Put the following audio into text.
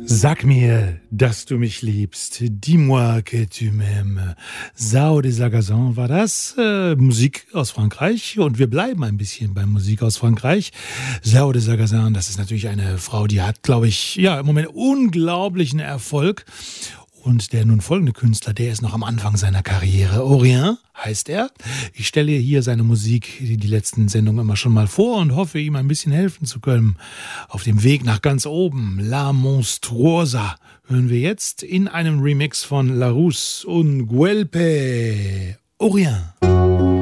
Sag mir, dass du mich liebst. Dis-moi que tu m'aimes. Sao de Sagazan war das. Musik aus Frankreich. Und wir bleiben ein bisschen bei Musik aus Frankreich. Sao de Sagazan, das ist natürlich eine Frau, die hat, glaube ich, ja, im Moment unglaublichen Erfolg. Und der nun folgende Künstler, der ist noch am Anfang seiner Karriere. Orient heißt er. Ich stelle hier seine Musik, die letzten Sendungen immer schon mal vor und hoffe, ihm ein bisschen helfen zu können. Auf dem Weg nach ganz oben, La Monstruosa, hören wir jetzt in einem Remix von La Rousse und Guelpe. Orient.